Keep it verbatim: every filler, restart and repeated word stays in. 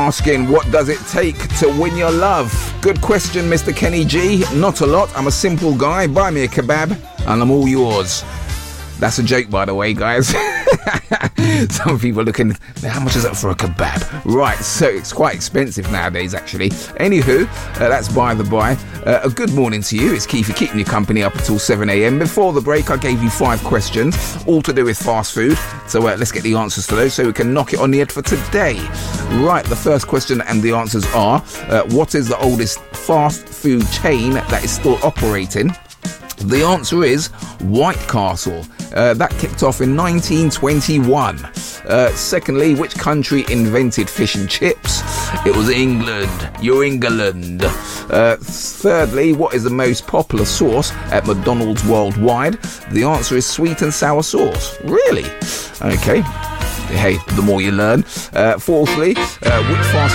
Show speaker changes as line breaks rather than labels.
asking, what does it take to win your love? Good question, Mister Kenny G. Not a lot. I'm a simple guy. Buy me a kebab and I'm all yours. That's a joke, by the way, guys. Some people are looking, how much is that for a kebab? Right, so it's quite expensive nowadays, actually. Anywho, uh, that's by the by. Uh, a good morning to you. It's Keith for keeping you company up until seven a.m. Before the break, I gave you five questions, all to do with fast food. So uh, let's get the answers to those so we can knock it on the head for today. Right, the first question and the answers are, uh, what is the oldest fast food chain that is still operating? The answer is White Castle. Uh, that kicked off in nineteen twenty-one. Uh, secondly, which country invented fish and chips? It was England. You're England. Uh, thirdly, what is the most popular sauce at McDonald's worldwide? The answer is sweet and sour sauce. Really? Okay. Hey, the more you learn. Uh, fourthly, uh, which fast